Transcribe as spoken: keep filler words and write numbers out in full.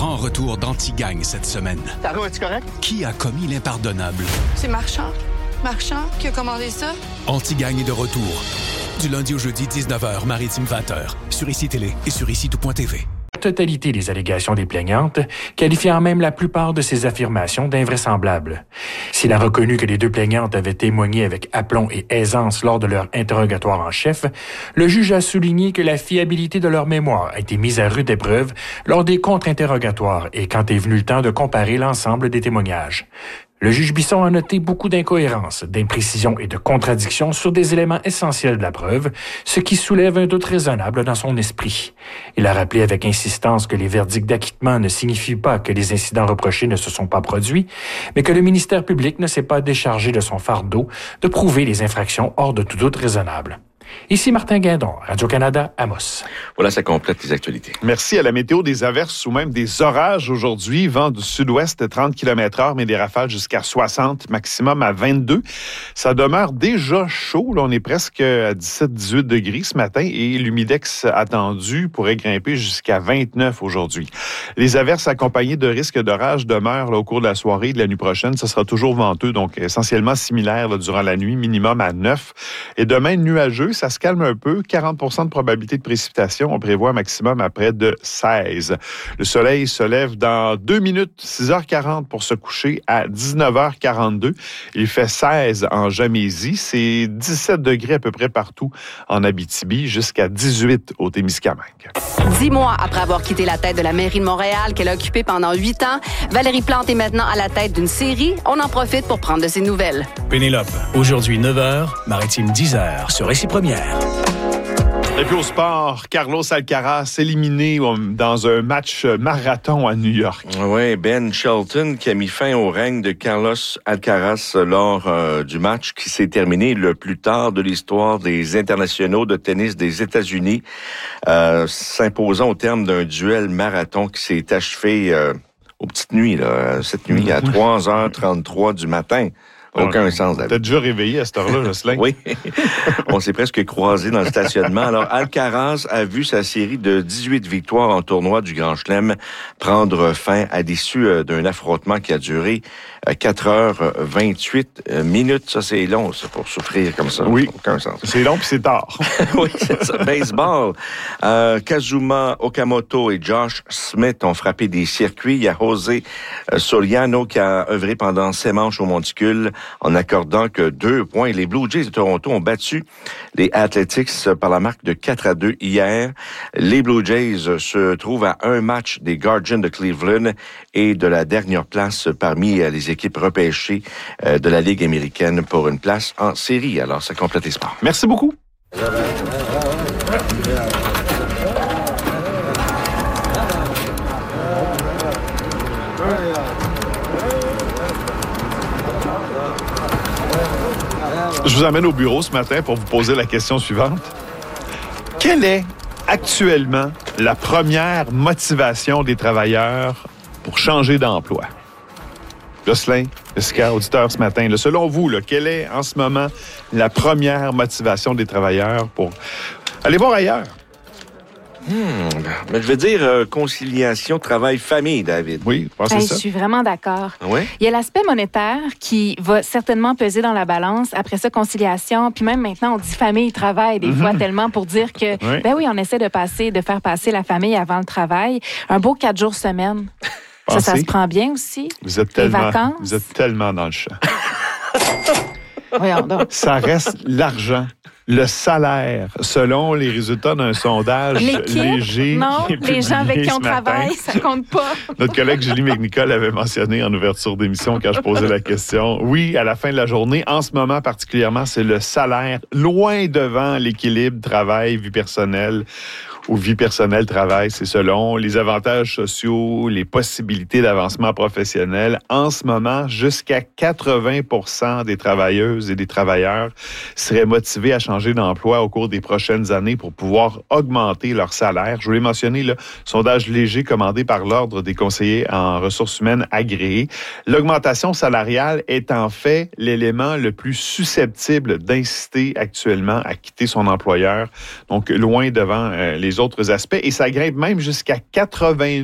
grand retour d'Antigagne cette semaine. Taro, es-tu correct? Qui a commis l'impardonnable? C'est Marchand. Marchand qui a commandé ça? Antigagne est de retour. Du lundi au jeudi, dix-neuf heures, Maritime vingt heures. Sur Ici Télé et sur ici tout point t v. La totalité des allégations des plaignantes, qualifiant même la plupart de ces affirmations d'invraisemblables. S'il a reconnu que les deux plaignantes avaient témoigné avec aplomb et aisance lors de leur interrogatoire en chef, le juge a souligné que la fiabilité de leur mémoire a été mise à rude épreuve lors des contre-interrogatoires et quand est venu le temps de comparer l'ensemble des témoignages. Le juge Bisson a noté beaucoup d'incohérences, d'imprécisions et de contradictions sur des éléments essentiels de la preuve, ce qui soulève un doute raisonnable dans son esprit. Il a rappelé avec insistance que les verdicts d'acquittement ne signifient pas que les incidents reprochés ne se sont pas produits, mais que le ministère public ne s'est pas déchargé de son fardeau de prouver les infractions hors de tout doute raisonnable. Ici Martin Guindon, Radio-Canada, Amos. Voilà, ça complète les actualités. Merci. À la météo, des averses ou même des orages aujourd'hui. Vent du sud-ouest, trente kilomètres heure, mais des rafales jusqu'à soixante, maximum à vingt-deux. Ça demeure déjà chaud. Là, on est presque à dix-sept à dix-huit degrés ce matin et l'humidex attendu pourrait grimper jusqu'à vingt-neuf aujourd'hui. Les averses accompagnées de risques d'orage demeurent là, au cours de la soirée et de la nuit prochaine. Ça sera toujours venteux, donc essentiellement similaire là, durant la nuit, minimum à neuf. Et demain, nuageux. Ça se calme un peu. quarante pour cent de probabilité de précipitation. On prévoit un maximum à près de seize. Le soleil se lève dans deux minutes, six heures quarante pour se coucher à dix-neuf heures quarante-deux. Il fait seize en Jamésie. C'est dix-sept degrés à peu près partout en Abitibi, jusqu'à dix-huit au Témiscamingue. Dix mois après avoir quitté la tête de la mairie de Montréal qu'elle a occupée pendant huit ans, Valérie Plante est maintenant à la tête d'une série. On en profite pour prendre de ses nouvelles. Pénélope, aujourd'hui neuf heures, Maritime dix heures, sur Ici Première. Et puis au sport, Carlos Alcaraz éliminé dans un match marathon à New York. Oui, Ben Shelton qui a mis fin au règne de Carlos Alcaraz lors euh, du match qui s'est terminé le plus tard de l'histoire des internationaux de tennis des États-Unis, euh, s'imposant au terme d'un duel marathon qui s'est achevé euh, aux petites nuits, là, cette nuit à trois heures trente-trois du matin. Aucun sens, David. T'es déjà réveillé à cette heure-là, Jocelyn? Oui. On s'est presque croisés dans le stationnement. Alors, Alcaraz a vu sa série de dix-huit victoires en tournoi du Grand Chelem prendre fin à l'issue d'un affrontement qui a duré quatre heures vingt-huit minutes. Ça, c'est long, ça, pour souffrir comme ça. Oui. Aucun sens. C'est long puis c'est tard. Oui, c'est ça. Baseball. Euh, Kazuma Okamoto et Josh Smith ont frappé des circuits. Il y a José Soriano qui a œuvré pendant sept manches au monticule en accordant que deux points. Les Blue Jays de Toronto ont battu les Athletics par la marque de quatre à deux hier. Les Blue Jays se trouvent à un match des Guardians de Cleveland et de la dernière place parmi les équipes repêchées de la Ligue américaine pour une place en série. Alors, ça complète les sports. Merci beaucoup. Je vous amène au bureau ce matin pour vous poser la question suivante. Quelle est actuellement la première motivation des travailleurs pour changer d'emploi? Jocelyn, Jessica, auditeur ce matin, là, selon vous, là, quelle est en ce moment la première motivation des travailleurs pour aller voir ailleurs? Hmm, mais je veux dire euh, conciliation travail-famille, David. Oui, je pense que hey, c'est ça. Je suis vraiment d'accord. Oui? Il y a l'aspect monétaire qui va certainement peser dans la balance. Après ça, conciliation. Puis même maintenant, on dit famille-travail des mm-hmm. fois tellement pour dire que, oui. ben oui, on essaie de passer, de faire passer la famille avant le travail. Un beau quatre jours semaine. Ça, ça se prend bien aussi. Vous êtes Les tellement, vacances. vous êtes tellement dans le champ. Voyons donc. Ça reste l'argent. Le salaire, selon les résultats d'un sondage L'équipe, léger. Non, les gens avec qui on travaille, ça compte pas. Notre collègue Julie McNicol avait mentionné en ouverture d'émission quand je posais la question. Oui, à la fin de la journée, en ce moment particulièrement, c'est le salaire loin devant l'équilibre travail-vie personnelle ou vie personnelle, travail, c'est selon les avantages sociaux, les possibilités d'avancement professionnel. En ce moment, jusqu'à quatre-vingts pour cent des travailleuses et des travailleurs seraient motivés à changer d'emploi au cours des prochaines années pour pouvoir augmenter leur salaire. Je vous l'ai mentionné, le sondage léger commandé par l'Ordre des conseillers en ressources humaines agréés. L'augmentation salariale est en fait l'élément le plus susceptible d'inciter actuellement à quitter son employeur, donc loin devant euh, les autres aspects. Et ça grimpe même jusqu'à quatre-vingt-neuf